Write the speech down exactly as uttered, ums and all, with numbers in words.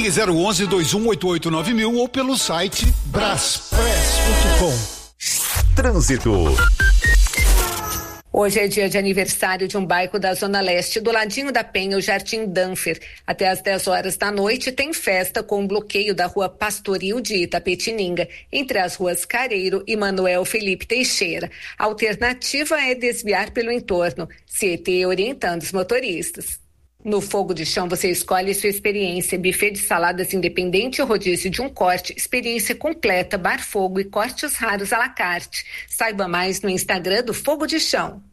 Ligue zero onze, dois um oito oito nove mil ou pelo site braspress ponto com. Trânsito. Hoje é dia de aniversário de um bairro da Zona Leste, do ladinho da Penha, o Jardim Danfer. Até às dez horas da noite tem festa com bloqueio da rua Pastoril de Itapetininga, entre as ruas Careiro e Manuel Felipe Teixeira. A alternativa é desviar pelo entorno, C E T orientando os motoristas. No Fogo de Chão você escolhe sua experiência, buffet de saladas independente ou rodízio de um corte, experiência completa, bar fogo e cortes raros à la carte. Saiba mais no Instagram do Fogo de Chão.